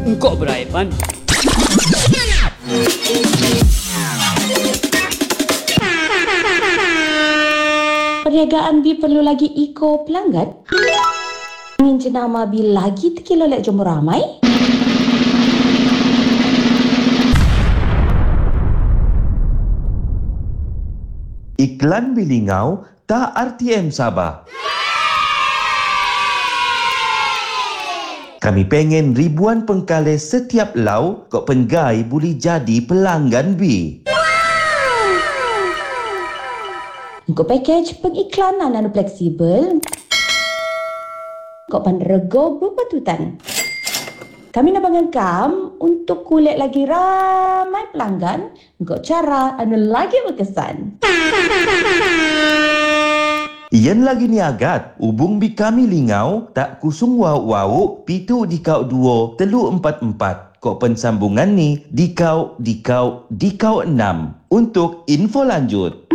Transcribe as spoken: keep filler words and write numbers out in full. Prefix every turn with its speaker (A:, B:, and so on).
A: Engkau beraiban.
B: Perniagaan B perlu lagi eco pelanggan? Ingin jenama B lagi terkilolek jumpa ramai?
C: Iklan bilingau tak R T M Sabah. Kami pengen ribuan pengkale setiap lau kok penggai boleh jadi pelanggan B.
B: Untuk package pengiklanan anu fleksibel, kok panrego berpatutan. Kami nak pengagam untuk kulit lagi ramai pelanggan, untuk cara anu lagi berkesan.
C: Iyan lagi ni agat, hubung bi kami lingau tak kusung wau-wau pitu dikau dua telu empat empat. Kok pensambungan ni dikau dikau dikau enam. Untuk info lanjut.